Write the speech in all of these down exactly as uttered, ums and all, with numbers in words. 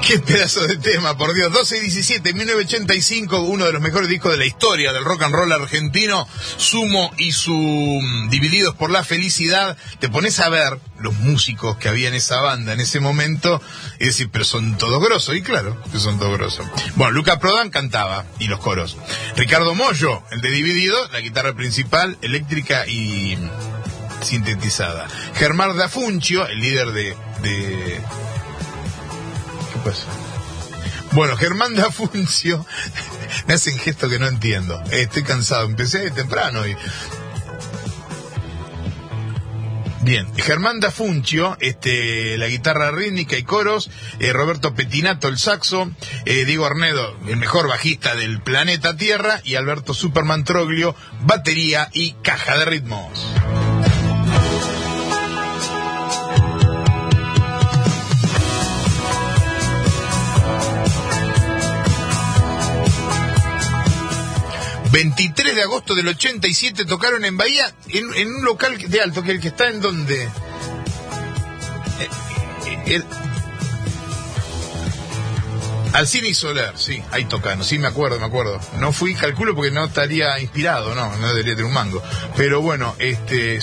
Qué pedazo de tema, por Dios. doce y diecisiete, mil novecientos ochenta y cinco, uno de los mejores discos de la historia del rock and roll argentino, Sumo y su Divididos por la Felicidad. Te pones a ver los músicos que había en esa banda en ese momento y decir, pero son todos grosos. Y claro, que son todos grosos. Bueno, Luca Prodan cantaba y los coros. Ricardo Mollo, el de Dividido, la guitarra principal, eléctrica y sintetizada. Germán Dafuncio, el líder de... de... ¿Qué pasa? Bueno, Germán Dafuncio, me hacen gesto que no entiendo. Eh, estoy cansado, empecé temprano y... Bien, Germán Dafuncio, este, la guitarra rítmica y coros, eh, Roberto Pettinato, el saxo, eh, Diego Arnedo, el mejor bajista del planeta Tierra, y Alberto Superman Troglio, batería y caja de ritmos. veintitrés de agosto del ochenta y siete tocaron en Bahía, en, en un local de alto, que el que está en donde... Eh, eh, el... Alcina y Soler, sí, ahí tocaron, sí, me acuerdo, me acuerdo. No fui, calculo, porque no estaría inspirado, no, no debería tener un mango. Pero bueno, este...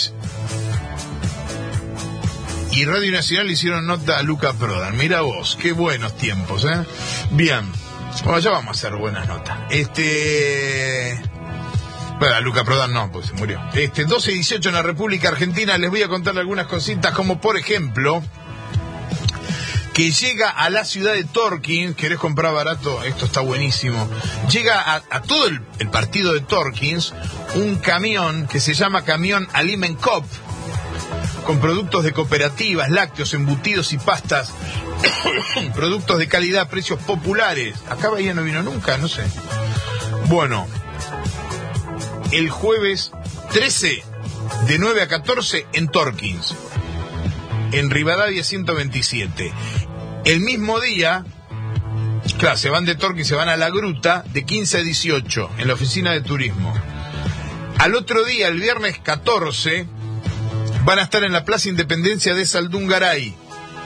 Y Radio Nacional le hicieron nota a Luca Prodan. Mira vos, qué buenos tiempos, ¿eh? Bien. Bueno, ya vamos a hacer buenas notas. Este... Bueno, Luca Prodan no, pues se murió. Este, doce y dieciocho en la República Argentina. Les voy a contar algunas cositas, como por ejemplo, que llega a la ciudad de Torkins. ¿Querés comprar barato? Esto está buenísimo. Llega a, a todo el, el partido de Torkins un camión que se llama Camión Alimentcoop, con productos de cooperativas, lácteos, embutidos y pastas, productos de calidad, precios populares. Acá Bahía no vino nunca, no sé. Bueno, el jueves trece, de nueve a catorce, en Torkins, en Rivadavia ciento veintisiete. El mismo día, claro, se van de Torkins, se van a La Gruta, de quince a dieciocho, en la oficina de turismo. Al otro día, el viernes catorce, van a estar en la Plaza Independencia de Saldungaray.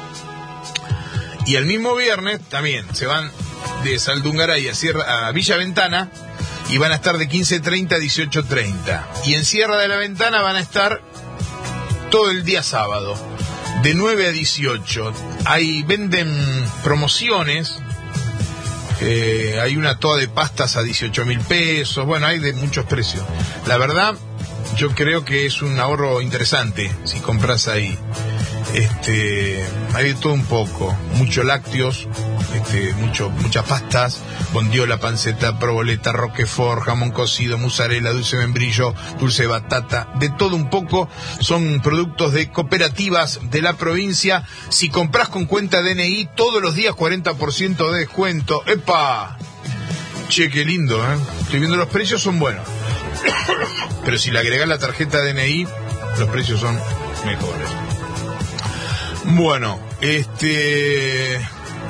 Y el mismo viernes también se van de Saldungaray a, Sierra, a Villa Ventana, y van a estar de quince treinta a dieciocho treinta. Y en Sierra de la Ventana van a estar todo el día sábado, de nueve a dieciocho. Ahí venden promociones. Eh, hay una toda de pastas a dieciocho mil pesos. Bueno, hay de muchos precios. La verdad, yo creo que es un ahorro interesante si compras ahí. Este, hay de todo un poco, muchos lácteos, este, mucho, muchas pastas, bondiola, panceta, proboleta, roquefort, jamón cocido, mozzarella, dulce membrillo, dulce de batata, de todo un poco. Son productos de cooperativas de la provincia. Si compras con cuenta D N I, todos los días cuarenta por ciento de descuento. ¡Epa! Che, qué lindo, ¿eh? Estoy viendo los precios, son buenos. Pero si le agregás la tarjeta D N I, los precios son mejores. Bueno, este...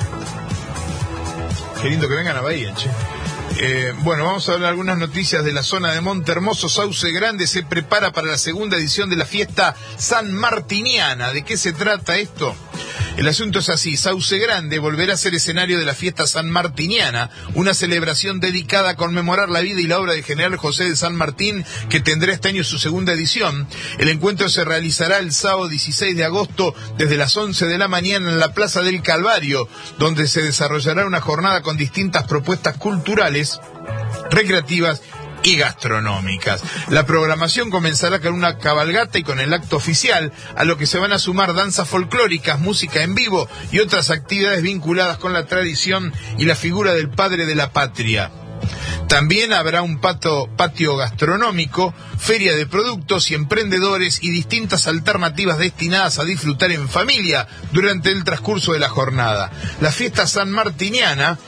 Qué lindo que vengan a Bahía, che. Eh, bueno, vamos a hablar algunas noticias de la zona de Montehermoso. Sauce Grande se prepara para la segunda edición de la fiesta sanmartiniana. ¿De qué se trata esto? El asunto es así: Sauce Grande volverá a ser escenario de la fiesta sanmartiniana, una celebración dedicada a conmemorar la vida y la obra del general José de San Martín, que tendrá este año su segunda edición. El encuentro se realizará el sábado dieciséis de agosto desde las once de la mañana en la Plaza del Calvario, donde se desarrollará una jornada con distintas propuestas culturales, recreativas y gastronómicas. La programación comenzará con una cabalgata y con el acto oficial, a lo que se van a sumar danzas folclóricas, música en vivo y otras actividades vinculadas con la tradición y la figura del padre de la patria. También habrá un pato, patio gastronómico, feria de productos y emprendedores y distintas alternativas destinadas a disfrutar en familia durante el transcurso de la jornada. La fiesta sanmartiniana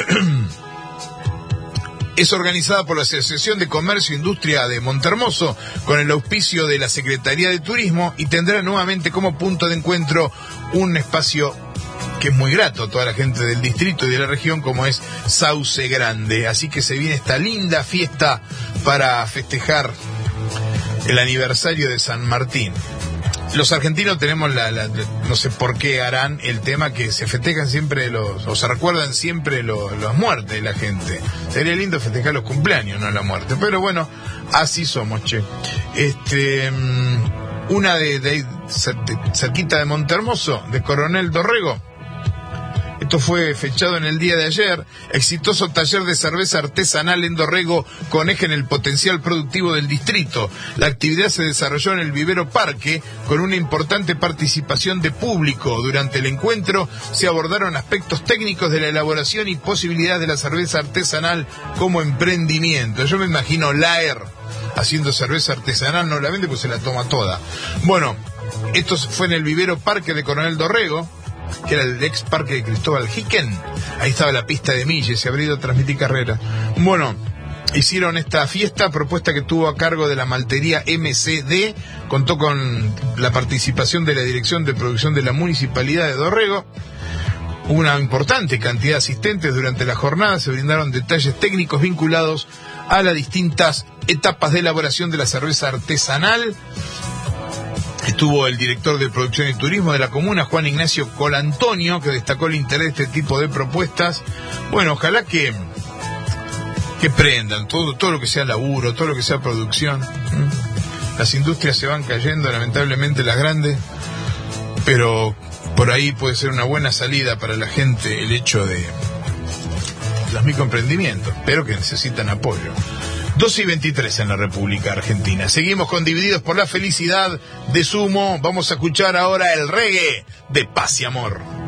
es organizada por la Asociación de Comercio e Industria de Montehermoso, con el auspicio de la Secretaría de Turismo, y tendrá nuevamente como punto de encuentro un espacio que es muy grato a toda la gente del distrito y de la región, como es Sauce Grande. Así que se viene esta linda fiesta para festejar el aniversario de San Martín. Los argentinos tenemos la, la, no sé por qué harán el tema que se festejan siempre los, o se recuerdan siempre los, las muertes de la gente. Sería lindo festejar los cumpleaños, no la muerte. Pero bueno, así somos, che. Este, una de, de, de cerquita de Montehermoso, de Coronel Dorrego. Esto fue fechado en el día de ayer. Exitoso taller de cerveza artesanal en Dorrego con eje en el potencial productivo del distrito. La actividad se desarrolló en el Vivero Parque con una importante participación de público. Durante el encuentro se abordaron aspectos técnicos de la elaboración y posibilidades de la cerveza artesanal como emprendimiento. Yo me imagino Laer haciendo cerveza artesanal, no la vende pues se la toma toda. Bueno, esto fue en el Vivero Parque de Coronel Dorrego, que era el ex parque de Cristóbal Hicken. Ahí estaba la pista de Milles, se habría ido a transmitir carrera. Bueno, hicieron esta fiesta, propuesta que tuvo a cargo de la maltería M C D, contó con la participación de la Dirección de Producción de la Municipalidad de Dorrego. Hubo una importante cantidad de asistentes durante la jornada, se brindaron detalles técnicos vinculados a las distintas etapas de elaboración de la cerveza artesanal. Estuvo el director de Producción y Turismo de la comuna, Juan Ignacio Colantonio, que destacó el interés de este tipo de propuestas. Bueno, ojalá que que prendan todo, todo lo que sea laburo, todo lo que sea producción. Las industrias se van cayendo, lamentablemente las grandes, pero por ahí puede ser una buena salida para la gente el hecho de los microemprendimientos, pero que necesitan apoyo. doce y veintitrés en la República Argentina. Seguimos con Divididos por la Felicidad de Sumo. Vamos a escuchar ahora el reggae de Paz y Amor.